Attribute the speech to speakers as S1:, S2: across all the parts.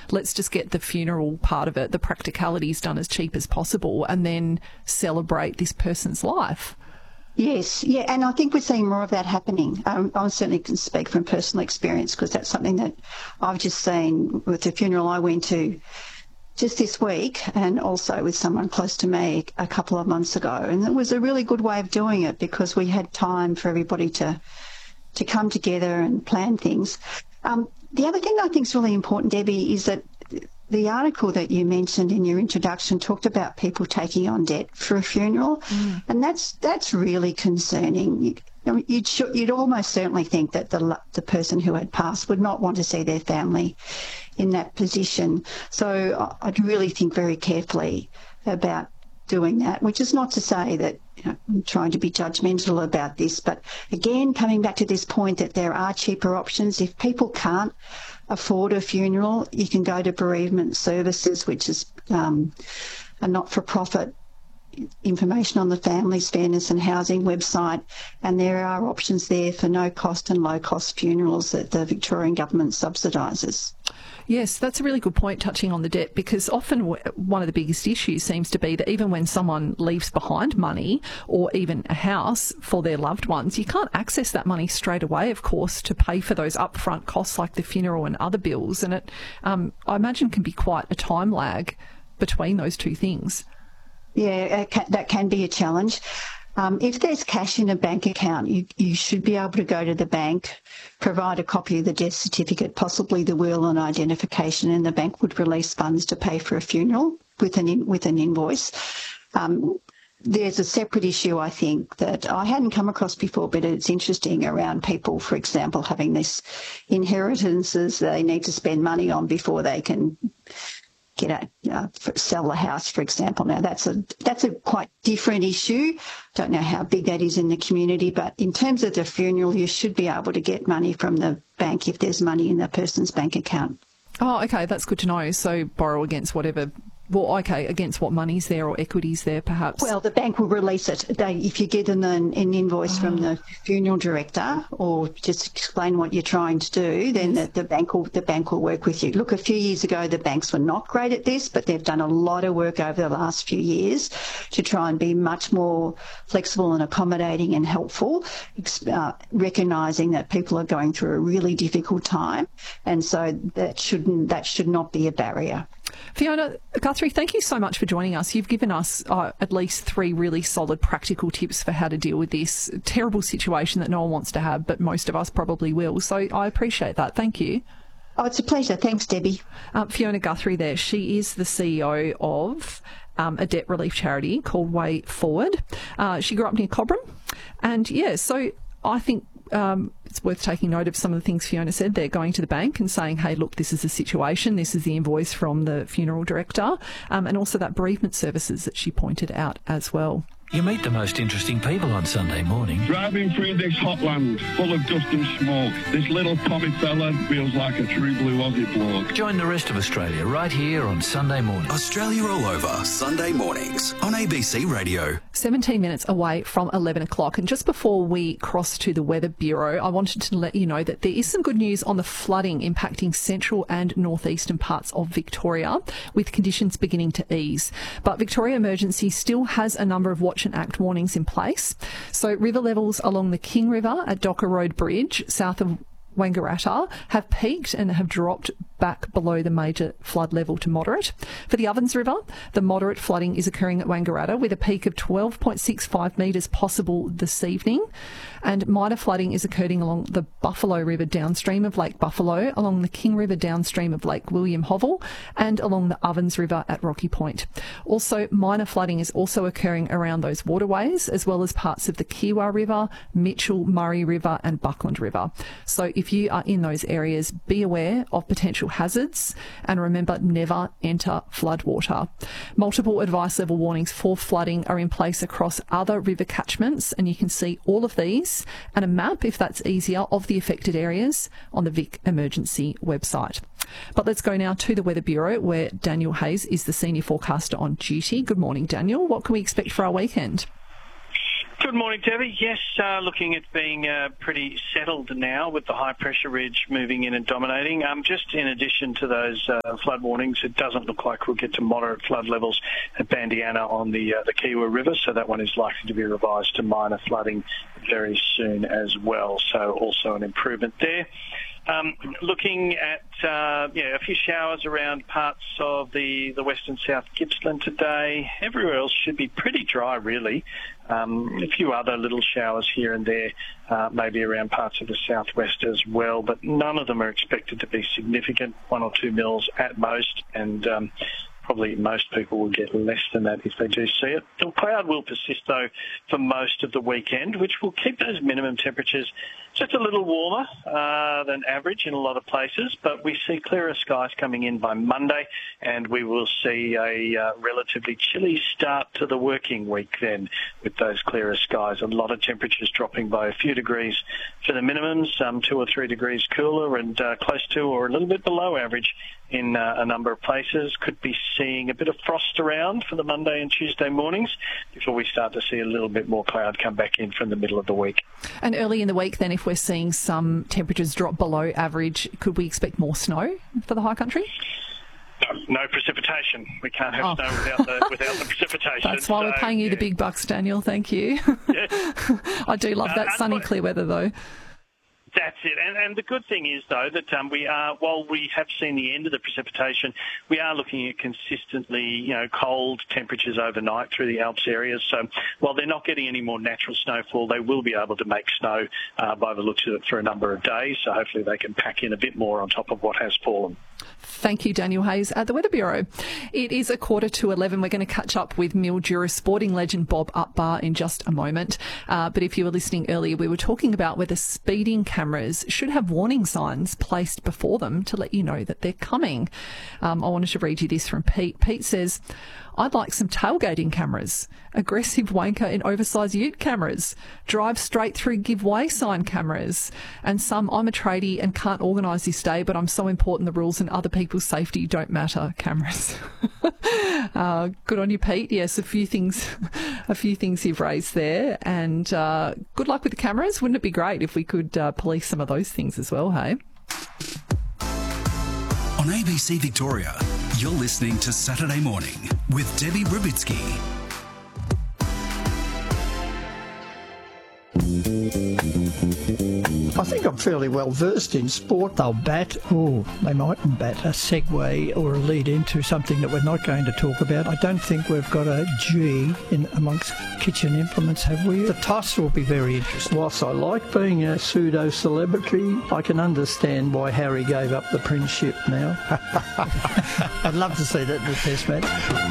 S1: let's just get the funeral part of it, the practicalities done as cheap as possible, and then celebrate this person's life.
S2: Yes, yeah, and I think we're seeing more of that happening. I certainly can speak from personal experience because that's something that I've just seen with the funeral I went to just this week, and also with someone close to me a couple of months ago. And it was a really good way of doing it because we had time for everybody to come together and plan things. The other thing I think is really important, Debbie, is that the article that you mentioned in your introduction talked about people taking on debt for a funeral, and that's really concerning. You'd almost certainly think that the person who had passed would not want to see their family in that position. So I'd really think very carefully about doing that, which is not to say that I'm trying to be judgmental about this, but again, coming back to this point that there are cheaper options. If people can't afford a funeral, you can go to bereavement services, which is a not-for-profit information on the Families Fairness and Housing website, and there are options there for no-cost and low-cost funerals that the Victorian Government subsidises.
S1: Yes, that's a really good point, touching on the debt, because often one of the biggest issues seems to be that even when someone leaves behind money or even a house for their loved ones, you can't access that money straight away, of course, to pay for those upfront costs like the funeral and other bills. And it, I imagine, can be quite a time lag between those two things.
S2: Yeah, that can be a challenge. If there's cash in a bank account, you should be able to go to the bank, provide a copy of the death certificate, possibly the will and identification, and the bank would release funds to pay for a funeral with an invoice. There's a separate issue, I think, that I hadn't come across before, but it's interesting around people, for example, having this inheritances they need to spend money on before they can sell the house, for example. Now, that's a quite different issue. Don't know how big that is in the community, but in terms of the funeral, you should be able to get money from the bank if there's money in the person's bank account.
S1: Oh, okay, that's good to know. So borrow against whatever. Well, okay, against what money's there or equities there, perhaps?
S2: Well, the bank will release it. If you give them an invoice from the funeral director, or just explain what you're trying to do, then the bank will work with you. Look, a few years ago, the banks were not great at this, but they've done a lot of work over the last few years to try and be much more flexible and accommodating and helpful, recognising that people are going through a really difficult time, and so that should not be a barrier.
S1: Fiona Guthrie, thank you so much for joining us. You've given us at least 3 really solid practical tips for how to deal with this terrible situation that no one wants to have, but most of us probably will. So I appreciate that. Thank you.
S2: Oh, it's a pleasure. Thanks, Debbie.
S1: Fiona Guthrie there. She is the CEO of a debt relief charity called Way Forward. She grew up near Cobram. And, yeah, so I think it's worth taking note of some of the things Fiona said there, going to the bank and saying, hey, look, this is the situation, this is the invoice from the funeral director, and also that bereavement services that she pointed out as well.
S3: You meet the most interesting people on Sunday morning.
S4: Driving through this hot land full of dust and smoke, this little Tommy fella feels like a true blue Aussie bloke.
S3: Join the rest of Australia right here on Sunday morning.
S5: Australia All Over, Sunday mornings on ABC Radio.
S1: 17 minutes away from 11 o'clock. And just before we cross to the Weather Bureau, I wanted to let you know that there is some good news on the flooding impacting central and northeastern parts of Victoria, with conditions beginning to ease. But Victoria Emergency still has a number of Watch and Act warnings in place. So river levels along the King River at Docker Road Bridge, south of Wangaratta, have peaked and have dropped back below the major flood level to moderate. For the Ovens River, the moderate flooding is occurring at Wangaratta with a peak of 12.65 metres possible this evening. And minor flooding is occurring along the Buffalo River downstream of Lake Buffalo, along the King River downstream of Lake William Hovell, and along the Ovens River at Rocky Point. Also, minor flooding is also occurring around those waterways, as well as parts of the Kiewa River, Mitchell, Murray River and Buckland River. So if you are in those areas, be aware of potential hazards and remember, never enter floodwater. Multiple advice level warnings for flooding are in place across other river catchments, and you can see all of these and a map, if that's easier, of the affected areas on the Vic Emergency website. But let's go now to the Weather Bureau, where Daniel Hayes is the senior forecaster on duty. Good morning, Daniel. What can we expect for our weekend?
S6: Good morning, Debbie. Yes, looking at being pretty settled now with the high-pressure ridge moving in and dominating. Just in addition to those flood warnings, it doesn't look like we'll get to moderate flood levels at Bandiana on the Kiewa River, so that one is likely to be revised to minor flooding very soon as well. So also an improvement there. Looking at a few showers around parts of the western South Gippsland today. Everywhere else should be pretty dry, really. A few other little showers here and there, maybe around parts of the southwest as well, but none of them are expected to be significant, 1 or 2 mils at most, and probably most people will get less than that if they do see it. The cloud will persist, though, for most of the weekend, which will keep those minimum temperatures just a little warmer than average in a lot of places, but we see clearer skies coming in by Monday, and we will see a relatively chilly start to the working week then with those clearer skies. A lot of temperatures dropping by a few degrees for the minimums, 2 or 3 degrees cooler and close to or a little bit below average in a number of places. Could be seeing a bit of frost around for the Monday and Tuesday mornings before we start to see a little bit more cloud come back in from the middle of the week.
S1: And early in the week then, if we're seeing some temperatures drop below average, could we expect more snow for the high country?
S6: No precipitation. We can't have snow without the precipitation.
S1: That's why we're paying you the big bucks, Daniel. Thank you.
S6: Yes.
S1: I do love that sunny, clear weather, though.
S6: That's it. And the good thing is, though, that we are, while we have seen the end of the precipitation, we are looking at consistently, cold temperatures overnight through the Alps areas. So while they're not getting any more natural snowfall, they will be able to make snow by the looks of it for a number of days. So hopefully they can pack in a bit more on top of what has fallen.
S1: Thank you, Daniel Hayes at the Weather Bureau. It is 11:15. We're going to catch up with Mildura sporting legend Bob Upbar in just a moment. But if you were listening earlier, we were talking about whether speeding cameras should have warning signs placed before them to let you know that they're coming. I wanted to read you this from Pete. Pete says, I'd like some tailgating cameras, aggressive wanker in oversized ute cameras, drive straight through give way sign cameras, and some I'm a tradie and can't organise this day, but I'm so important the rules and other people's safety don't matter cameras. Good on you, Pete. Yes, a few things you've raised there, and good luck with the cameras. Wouldn't it be great if we could police some of those things as well, hey?
S5: On ABC Victoria, you're listening to Saturday Morning with Debbie Rubitsky.
S7: I think I'm fairly well versed in sport. They'll bat, or they mightn't bat, a segue or a lead into something that we're not going to talk about. I don't think we've got a G in amongst kitchen implements, have we? The toss will be very interesting. Whilst I like being a pseudo-celebrity, I can understand why Harry gave up the princeship now. I'd love to see that in the test match.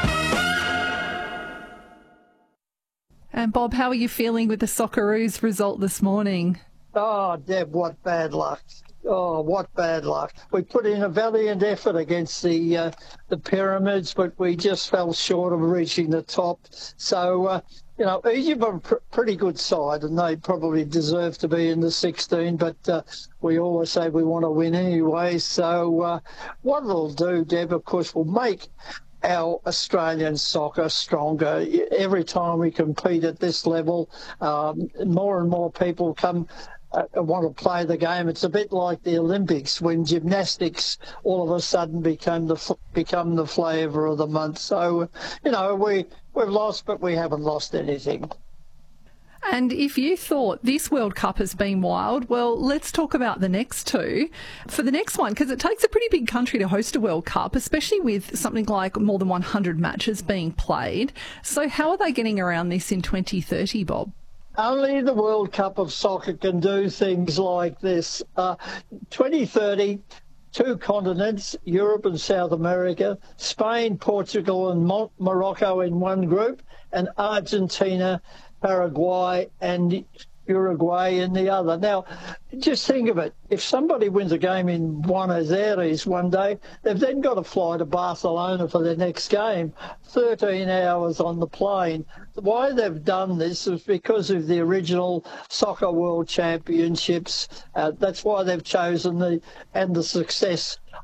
S1: And Bob, how are you feeling with the Socceroos result this morning?
S7: Oh, Deb, what bad luck. Oh, what bad luck. We put in a valiant effort against the Pyramids, but we just fell short of reaching the top. So, Egypt are a pretty good side, and they probably deserve to be in the 16, but we always say we want to win anyway. So what it'll do, Deb, of course, will make our Australian soccer stronger. Every time we compete at this level, more and more people want to play the game. It's a bit like the Olympics when gymnastics all of a sudden become the flavour of the month. So, we've lost, but we haven't lost anything.
S1: And if you thought this World Cup has been wild, well, let's talk about the next two. For the next one, because it takes a pretty big country to host a World Cup, especially with something like more than 100 matches being played. So how are they getting around this in 2030, Bob?
S7: Only the World Cup of Soccer can do things like this. 2030, 2 continents, Europe and South America, Spain, Portugal and Morocco in one group, and Argentina, Paraguay and Uruguay in the other. Now, just think of it. If somebody wins a game in Buenos Aires one day, they've then got to fly to Barcelona for their next game, 13 hours on the plane. Why they've done this is because of the original Soccer World Championships. That's why they've chosen the success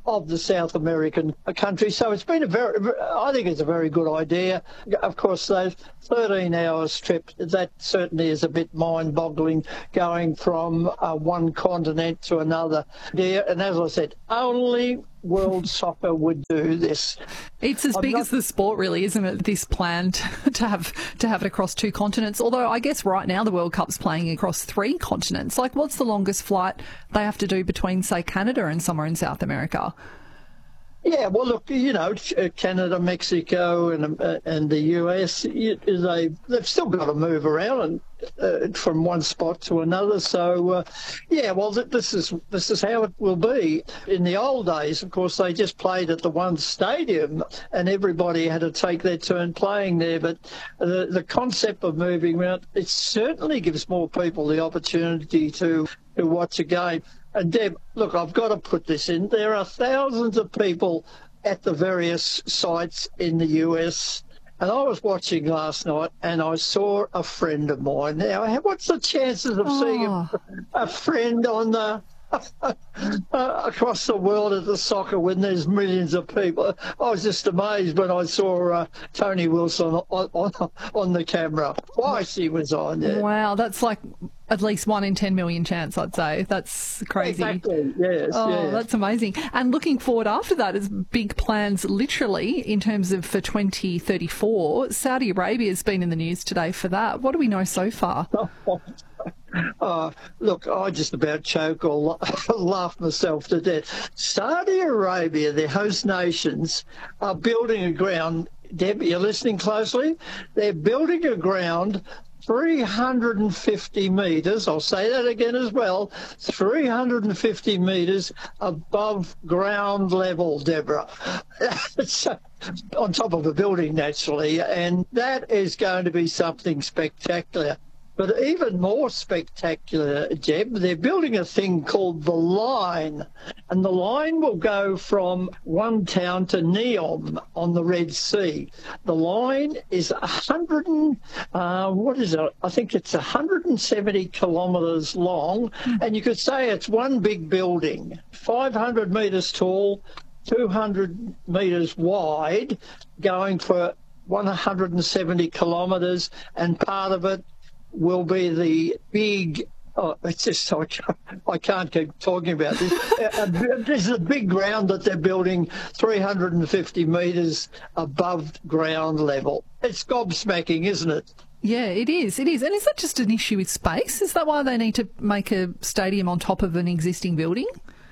S7: of the South American country. So it's been I think it's a very good idea. Of course, those 13 hours trip, that certainly is a bit mind-boggling, going from one continent to another. And as I said, only World Soccer would do this.
S1: It's as big as the sport, really, isn't it? This plan to have it across 2 continents. Although I guess right now the World Cup's playing across 3 continents. Like, what's the longest flight they have to do between, say, Canada and somewhere in South America?
S7: Yeah, well, look, Canada, Mexico, and the US, they've still got to move around and from one spot to another. So, this is how it will be. In the old days, of course, they just played at the one stadium, and everybody had to take their turn playing there. But the concept of moving around, it certainly gives more people the opportunity to watch a game. And Deb, look, I've got to put this in. There are thousands of people at the various sites in the US. And I was watching last night and I saw a friend of mine. Now, what's the chances of seeing a friend on the across the world at the soccer when there's millions of people? I was just amazed when I saw Tony Wilson on the camera. Twice he was on there.
S1: Wow, that's like at least 1 in 10 million chance, I'd say. That's crazy.
S7: Exactly, yes.
S1: Oh, that's amazing. And looking forward after that is big plans, literally, in terms of for 2034. Saudi Arabia's been in the news today for that. What do we know so far?
S7: Look, I just about choke or laugh myself to death. Saudi Arabia, the host nations, are building a ground. Deb, you're listening closely? They're building a ground 350 metres, I'll say that again as well, 350 metres above ground level, Deborah. On top of a building, naturally, and that is going to be something spectacular. But even more spectacular, Jeb, they're building a thing called the Line, and the Line will go from one town to Neom on the Red Sea. The Line is 170 kilometres long, and you could say it's one big building, 500 metres tall, 200 metres wide, going for 170 kilometres, and part of it will be the big, it's just, I can't keep talking about this. This is a big ground that they're building 350 metres above ground level. It's gobsmacking, isn't it?
S1: Yeah, it is. It is. And is that just an issue with space? Is that why they need to make a stadium on top of an existing building?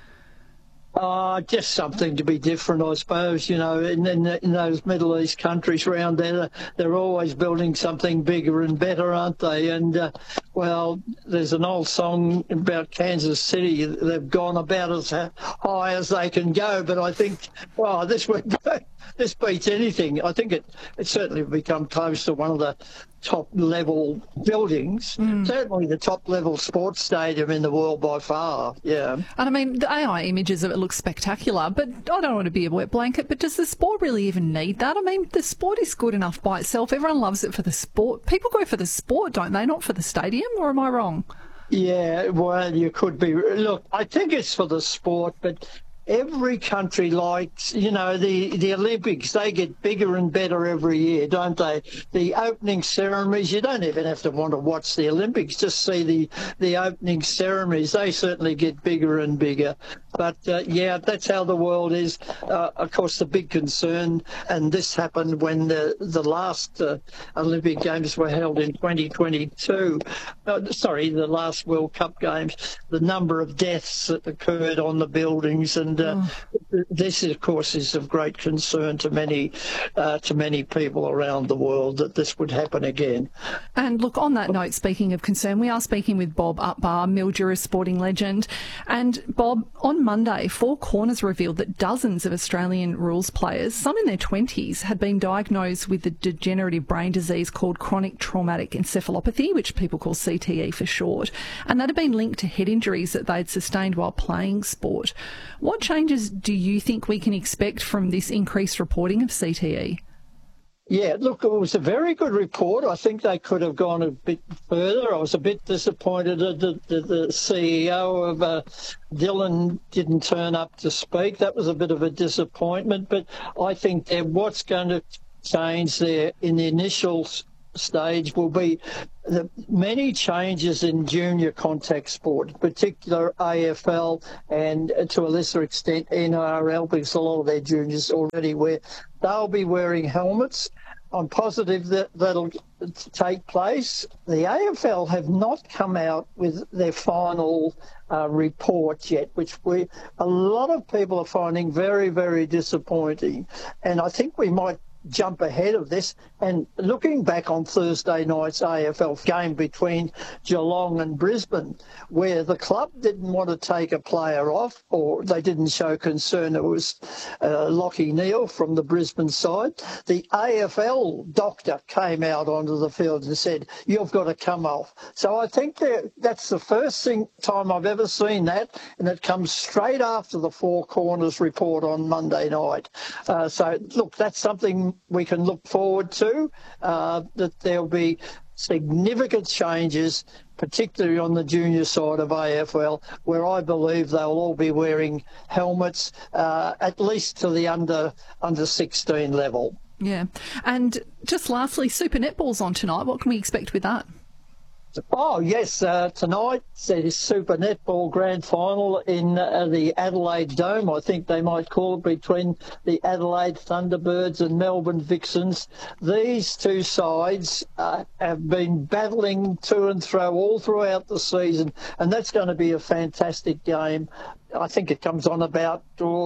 S7: Just something to be different, I suppose. In those Middle East countries around there, they're always building something bigger and better, aren't they? And, there's an old song about Kansas City. They've gone about as high as they can go, but I think, this beats anything. I think it certainly will become close to one of the top level buildings, certainly the top level sports stadium in the world by far. Yeah.
S1: And I mean, the AI images of it look spectacular, but I don't want to be a wet blanket, but does the sport really even need that? I mean, the sport is good enough by itself. Everyone loves it for the sport. People go for the sport, don't they? Not for the stadium, or am I wrong?
S7: Yeah, well, you could be. Look, I think it's for the sport, but every country likes, the Olympics, they get bigger and better every year, don't they? The opening ceremonies, you don't even have to want to watch the Olympics, just see the opening ceremonies. They certainly get bigger and bigger. But, that's how the world is. Of course, the big concern, and this happened when the last Olympic Games were held in 2022. The last World Cup Games, the number of deaths that occurred on the buildings, and this, of course, is of great concern to many people around the world that this would happen again.
S1: And look, on that note, speaking of concern, we are speaking with Bob Utbar, Mildura sporting legend. And Bob, on Monday, Four Corners revealed that dozens of Australian rules players, some in their 20s, had been diagnosed with a degenerative brain disease called chronic traumatic encephalopathy, which people call CTE for short, and that had been linked to head injuries that they'd sustained while playing sport. What changes do you think we can expect from this increased reporting of CTE?
S7: Yeah, look, it was a very good report. I think they could have gone a bit further. I was a bit disappointed that the CEO of Dylan didn't turn up to speak. That was a bit of a disappointment. But I think that what's going to change there in the initial stage will be the many changes in junior contact sport, in particular AFL and to a lesser extent NRL, because a lot of their juniors already they'll be wearing helmets. I'm positive that that'll take place. The AFL have not come out with their final report yet, which a lot of people are finding very, very disappointing. And I think we might jump ahead of this, and looking back on Thursday night's AFL game between Geelong and Brisbane, where the club didn't want to take a player off, or they didn't show concern. It was Lachie Neale from the Brisbane side. The AFL doctor came out onto the field and said, "You've got to come off." So I think that's the first time I've ever seen that, and it comes straight after the Four Corners report on Monday night. So look, that's something we can look forward to, that there'll be significant changes, particularly on the junior side of AFL, where I believe they'll all be wearing helmets, at least to the under 16 level.
S1: Yeah. And just lastly, Super Netball's on tonight. What can we expect with that?
S7: Oh, yes, tonight there's Super Netball Grand Final in the Adelaide Dome, I think they might call it, between the Adelaide Thunderbirds and Melbourne Vixens. These two sides have been battling to and fro all throughout the season, and that's going to be a fantastic game. I think it comes on about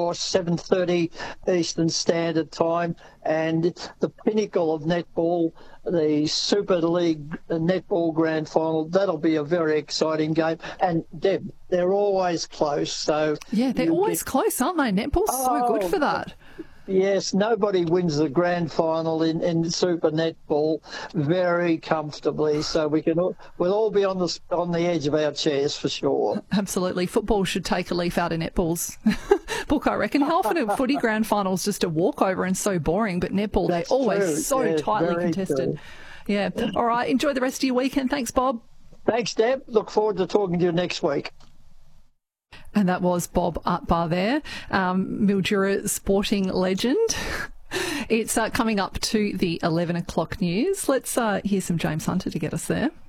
S7: 7:30 Eastern Standard Time, and the pinnacle of netball, the Super League Netball Grand Final, that'll be a very exciting game. And Deb, they're always close. So
S1: yeah, they're always close, aren't they? Netball's so good for that.
S7: Yes, nobody wins the grand final in Super Netball very comfortably, so we'll all be on the edge of our chairs for sure.
S1: Absolutely. Football should take a leaf out of netball's book, I reckon. How often are footy grand finals just a walkover and so boring, but netball, they're always so tightly contested. True. Yeah. All right. Enjoy the rest of your weekend. Thanks, Bob.
S7: Thanks, Deb. Look forward to talking to you next week.
S1: And that was Bob Atbar there, Mildura sporting legend. It's coming up to the 11 o'clock news. Let's hear some James Hunter to get us there.